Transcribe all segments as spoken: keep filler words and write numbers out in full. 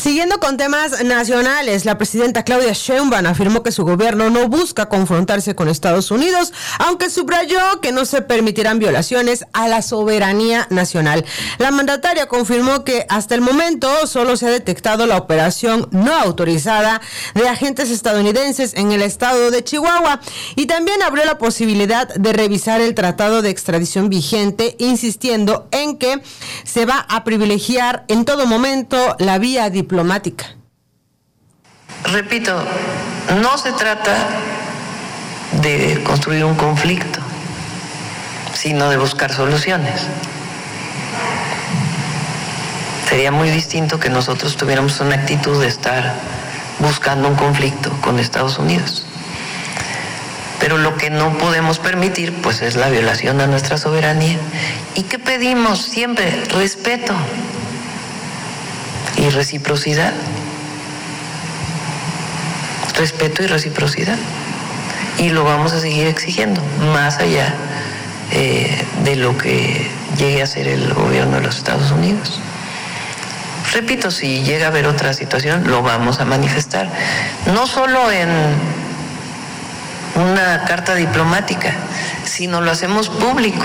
Siguiendo con temas nacionales, la presidenta Claudia Sheinbaum afirmó que su gobierno no busca confrontarse con Estados Unidos, aunque subrayó que no se permitirán violaciones a la soberanía nacional. La mandataria confirmó que hasta el momento solo se ha detectado la operación no autorizada de agentes estadounidenses en el estado de Chihuahua y también abrió la posibilidad de revisar el tratado de extradición vigente, insistiendo en que se va a privilegiar en todo momento la vía diplomática. diplomática. Repito, no se trata de construir un conflicto, sino de buscar soluciones. Sería muy distinto que nosotros tuviéramos una actitud de estar buscando un conflicto con Estados Unidos. Pero lo que no podemos permitir, pues, es la violación a nuestra soberanía. ¿Y qué pedimos siempre? Respeto y reciprocidad. Respeto y reciprocidad. Y lo vamos a seguir exigiendo, más allá eh, de lo que llegue a ser el gobierno de los Estados Unidos. Repito, si llega a haber otra situación, lo vamos a manifestar. No solo en una carta diplomática, sino lo hacemos público.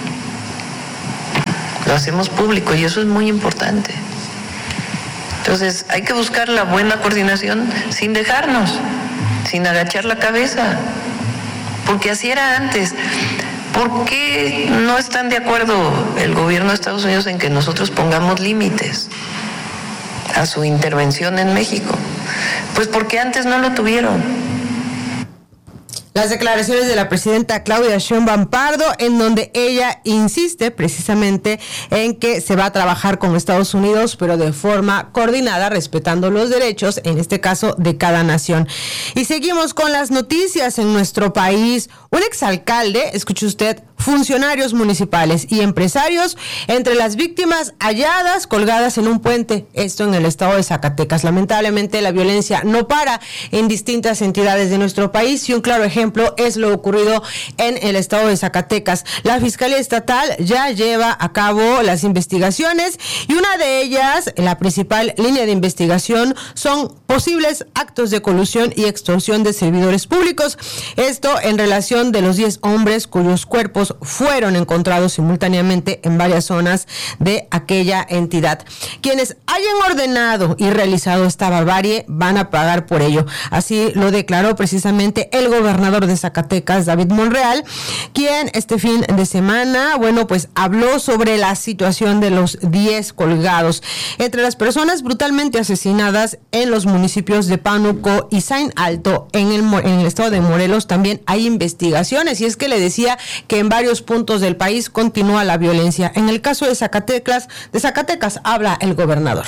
Lo hacemos público y eso es muy importante. Entonces, hay que buscar la buena coordinación sin dejarnos, sin agachar la cabeza, porque así era antes. ¿Por qué no están de acuerdo el gobierno de Estados Unidos en que nosotros pongamos límites a su intervención en México? Pues porque antes no lo tuvieron. Las declaraciones de la presidenta Claudia Sheinbaum Pardo, en donde ella insiste precisamente en que se va a trabajar con Estados Unidos, pero de forma coordinada, respetando los derechos, en este caso, de cada nación. Y seguimos con las noticias en nuestro país. Un exalcalde, escuche usted, funcionarios municipales y empresarios entre las víctimas halladas colgadas en un puente, esto en el estado de Zacatecas. Lamentablemente la violencia no para en distintas entidades de nuestro país y un claro ejemplo es lo ocurrido en el estado de Zacatecas. La Fiscalía Estatal ya lleva a cabo las investigaciones y una de ellas, la principal línea de investigación, son posibles actos de colusión y extorsión de servidores públicos. Esto en relación de los diez hombres cuyos cuerpos fueron encontrados simultáneamente en varias zonas de aquella entidad. Quienes hayan ordenado y realizado esta barbarie van a pagar por ello. Así lo declaró precisamente el gobernador de Zacatecas, David Monreal, quien este fin de semana, bueno, pues habló sobre la situación de los diez colgados. Entre las personas brutalmente asesinadas en los municipios de Pánuco y Saín Alto, en el, en el estado de Morelos, también hay investigaciones, y es que le decía que en varios puntos del país continúa la violencia. En el caso de Zacatecas, de Zacatecas habla el gobernador.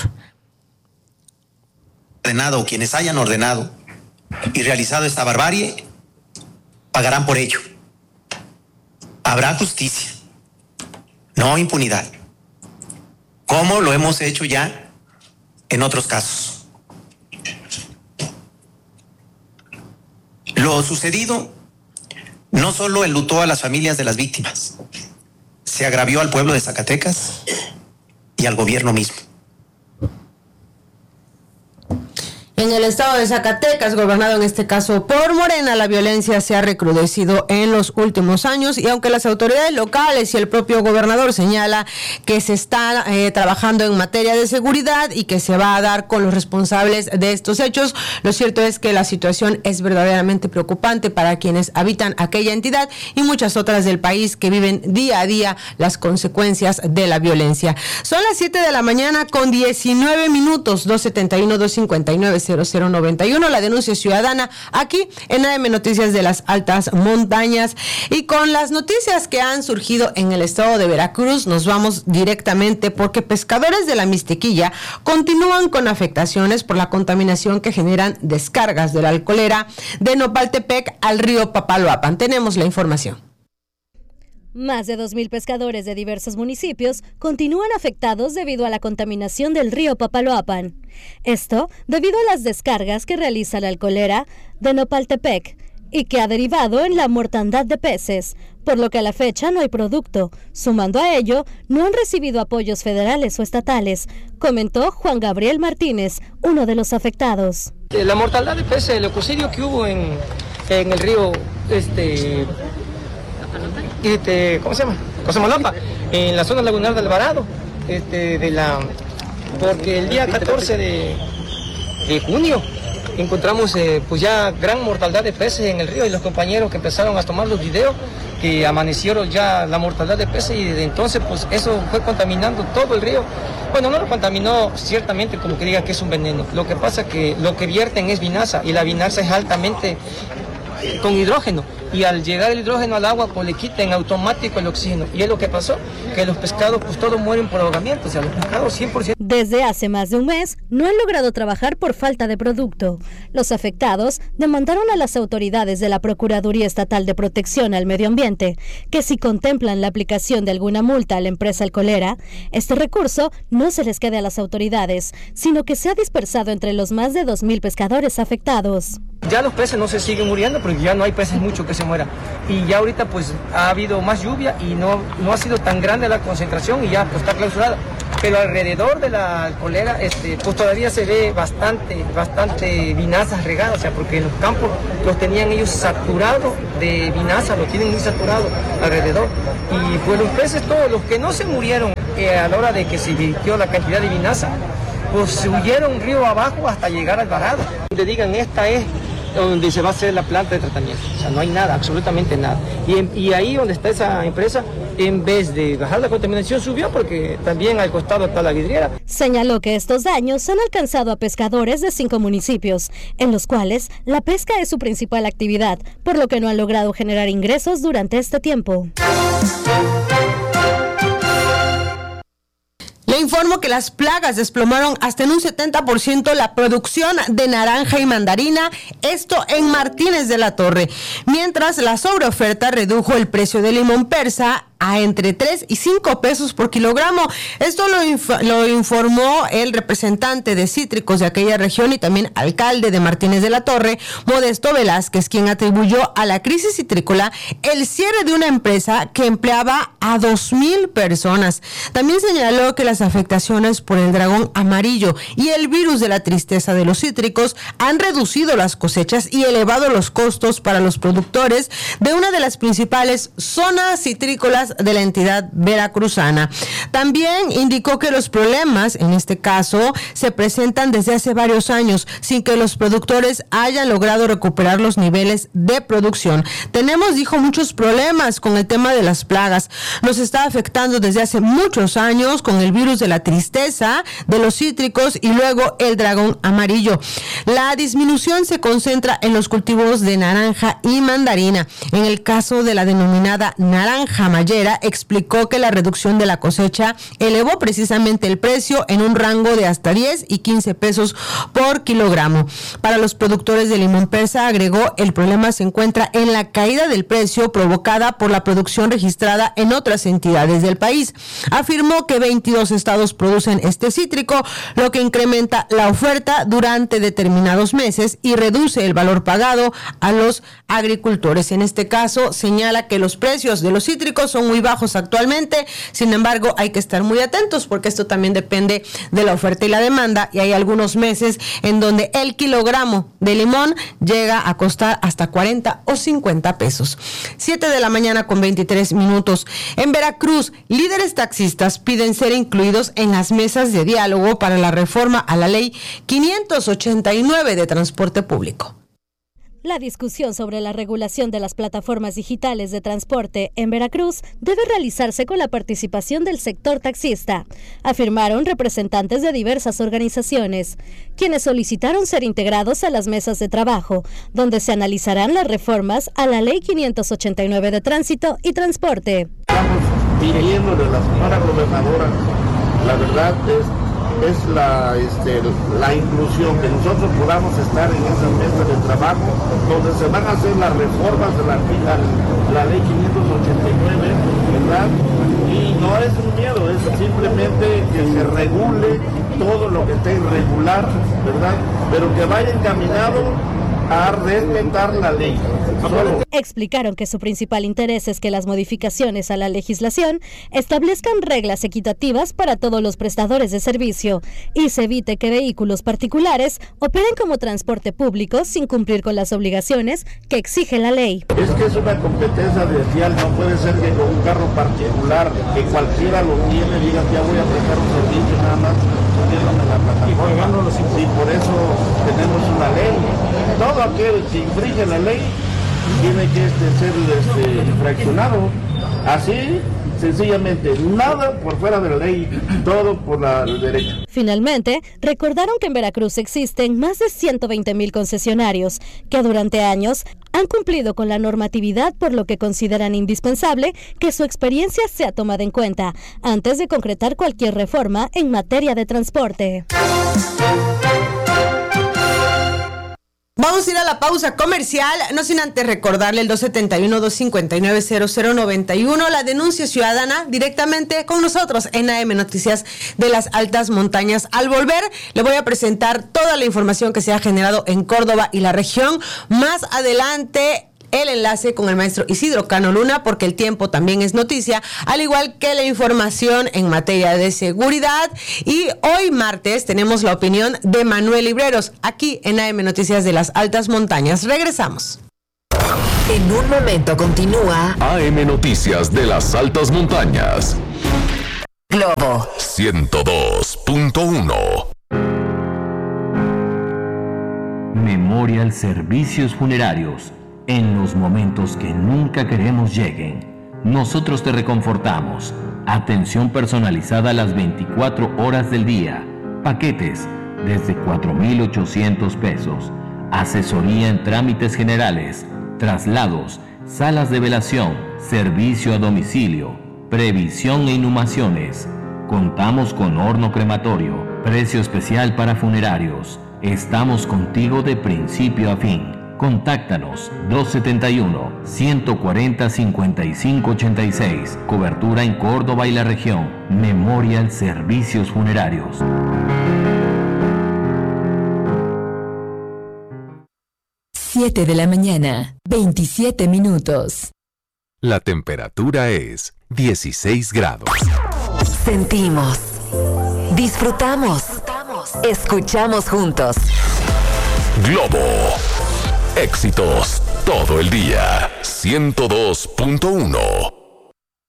Ordenado, quienes hayan ordenado y realizado esta barbarie pagarán por ello. Habrá justicia, no impunidad, como lo hemos hecho ya en otros casos. Lo sucedido no solo enlutó a las familias de las víctimas, se agravió al pueblo de Zacatecas y al gobierno mismo. En el estado de Zacatecas, gobernado en este caso por Morena, la violencia se ha recrudecido en los últimos años y aunque las autoridades locales y el propio gobernador señala que se está eh, trabajando en materia de seguridad y que se va a dar con los responsables de estos hechos, lo cierto es que la situación es verdaderamente preocupante para quienes habitan aquella entidad y muchas otras del país que viven día a día las consecuencias de la violencia. Son las siete de la mañana con diecinueve minutos, dos setenta y uno, dos cincuenta y nueve, cero cero noventa y uno, la denuncia ciudadana aquí en A M Noticias de las Altas Montañas. Y con las noticias que han surgido en el estado de Veracruz, nos vamos directamente porque pescadores de la Mixtequilla continúan con afectaciones por la contaminación que generan descargas de la alcoholera de Nopaltepec al río Papaloapan. Tenemos la información. Más de dos mil pescadores de diversos municipios continúan afectados debido a la contaminación del río Papaloapan. Esto debido a las descargas que realiza la alcoholera de Nopaltepec y que ha derivado en la mortandad de peces, por lo que a la fecha no hay producto. Sumando a ello, no han recibido apoyos federales o estatales, comentó Juan Gabriel Martínez, uno de los afectados. La mortandad de peces, el ecocidio que hubo en, en el río, este, este, ¿cómo se llama? Cosamolapa, en la zona lagunar de Alvarado, este, de la, porque el día catorce de, de junio encontramos eh, pues ya gran mortandad de peces en el río, y los compañeros que empezaron a tomar los videos que amanecieron ya la mortandad de peces, y desde entonces pues eso fue contaminando todo el río. Bueno, no lo contaminó ciertamente como que diga que es un veneno. Lo que pasa es que lo que vierten es vinaza, y la vinaza es altamente con hidrógeno, y al llegar el hidrógeno al agua pues le quita en automático el oxígeno, y es lo que pasó, que los pescados pues todos mueren por ahogamiento, o sea, los pescados cien por ciento. Desde hace más de un mes no han logrado trabajar por falta de producto. Los afectados demandaron a las autoridades de la Procuraduría Estatal de Protección al Medio Ambiente que si contemplan la aplicación de alguna multa a la empresa alcoholera, este recurso no se les quede a las autoridades, sino que sea dispersado entre los más de dos mil pescadores afectados. Ya los peces no se siguen muriendo porque ya no hay peces mucho que se mueran, y ya ahorita pues ha habido más lluvia y no, no ha sido tan grande la concentración, y ya pues está clausurada, pero alrededor de la alcoholera este, pues todavía se ve bastante, bastante vinazas regadas, o sea, porque en los campos los tenían ellos saturados de vinaza, los tienen muy saturados alrededor, y pues los peces todos, los que no se murieron eh, a la hora de que se virtió la cantidad de vinaza, pues se huyeron río abajo hasta llegar al Alvarado, donde digan esta es donde se va a hacer la planta de tratamiento, o sea, no hay nada, absolutamente nada. Y, en, y ahí donde está esa empresa, en vez de bajar la contaminación, subió, porque también al costado está la vidriera. Señaló que estos daños han alcanzado a pescadores de cinco municipios, en los cuales la pesca es su principal actividad, por lo que no han logrado generar ingresos durante este tiempo. Le informo que las plagas desplomaron hasta en un setenta por ciento la producción de naranja y mandarina, esto en Martínez de la Torre, mientras la sobreoferta redujo el precio del limón persa a entre tres y cinco pesos por kilogramo. Esto lo, inf- lo informó el representante de cítricos de aquella región y también alcalde de Martínez de la Torre, Modesto Velázquez, quien atribuyó a la crisis citrícola el cierre de una empresa que empleaba a dos mil personas. También señaló que las afectaciones por el dragón amarillo y el virus de la tristeza de los cítricos han reducido las cosechas y elevado los costos para los productores de una de las principales zonas citrícolas de la entidad veracruzana. También indicó que los problemas, en este caso, se presentan desde hace varios años, sin que los productores hayan logrado recuperar los niveles de producción. Tenemos, dijo, muchos problemas con el tema de las plagas. Nos está afectando desde hace muchos años con el virus de la tristeza de los cítricos y luego el dragón amarillo. La disminución se concentra en los cultivos de naranja y mandarina. En el caso de la denominada naranja mayera, explicó que la reducción de la cosecha elevó precisamente el precio en un rango de hasta diez y quince pesos por kilogramo. Para los productores de limón persa, agregó, el problema se encuentra en la caída del precio provocada por la producción registrada en otras entidades del país. Afirmó que veintidós estados producen este cítrico, lo que incrementa la oferta durante determinados meses y reduce el valor pagado a los agricultores. En este caso, señala que los precios de los cítricos son muy bajos actualmente, sin embargo hay que estar muy atentos porque esto también depende de la oferta y la demanda, y hay algunos meses en donde el kilogramo de limón llega a costar hasta cuarenta o cincuenta pesos. siete de la mañana con veintitrés minutos. En Veracruz, líderes taxistas piden ser incluidos en las mesas de diálogo para la reforma a la ley quinientos ochenta y nueve de transporte público. La discusión sobre la regulación de las plataformas digitales de transporte en Veracruz debe realizarse con la participación del sector taxista, afirmaron representantes de diversas organizaciones, quienes solicitaron ser integrados a las mesas de trabajo, donde se analizarán las reformas a la Ley quinientos ochenta y nueve de Tránsito y Transporte. Estamos pidiendo de la señora gobernadora, la verdad es es la, este, la inclusión, que nosotros podamos estar en esa mesa de trabajo donde se van a hacer las reformas de la, la, la ley quinientos ochenta y nueve, ¿verdad? Y no es un miedo, es simplemente que se regule todo lo que esté irregular, ¿verdad? Pero que vaya encaminado a respetar la ley. Solo. Explicaron que su principal interés es que las modificaciones a la legislación establezcan reglas equitativas para todos los prestadores de servicio y se evite que vehículos particulares operen como transporte público sin cumplir con las obligaciones que exige la ley. Es que es una competencia desleal, no puede ser que con un carro particular, que cualquiera lo tiene, diga ya voy a prestar un servicio nada más subiéndome a la plataforma. Y por eso tenemos una ley. Todo aquel que infringe la ley tiene que este, ser este, infraccionado. Así, sencillamente, nada por fuera de la ley, todo por la, el derecho. Finalmente, recordaron que en Veracruz existen más de ciento veinte mil concesionarios que durante años han cumplido con la normatividad, por lo que consideran indispensable que su experiencia sea tomada en cuenta antes de concretar cualquier reforma en materia de transporte. Vamos a ir a la pausa comercial, no sin antes recordarle el dos siete uno, dos cinco nueve, cero cero nueve uno, la denuncia ciudadana directamente con nosotros en A M Noticias de las Altas Montañas. Al volver, le voy a presentar toda la información que se ha generado en Córdoba y la región. Más adelante, el enlace con el maestro Isidro Cano Luna, porque el tiempo también es noticia, al igual que la información en materia de seguridad. Y hoy martes tenemos la opinión de Manuel Libreros, aquí en A M Noticias de las Altas Montañas. Regresamos. En un momento continúa A M Noticias de las Altas Montañas. Globo ciento dos punto uno. Memorial Servicios Funerarios. En los momentos que nunca queremos lleguen, nosotros te reconfortamos. Atención personalizada las veinticuatro horas del día. Paquetes desde cuatro mil ochocientos pesos. Asesoría en trámites generales, traslados, salas de velación, servicio a domicilio, previsión e inhumaciones. Contamos con horno crematorio, precio especial para funerarios. Estamos contigo de principio a fin. Contáctanos dos siete uno, uno cuatro cero, cinco cinco ocho seis. Cobertura en Córdoba y la región. Memorial Servicios Funerarios. siete de la mañana, veintisiete minutos. La temperatura es dieciséis grados. Sentimos, disfrutamos, escuchamos juntos. Globo. Éxitos todo el día. ciento dos punto uno.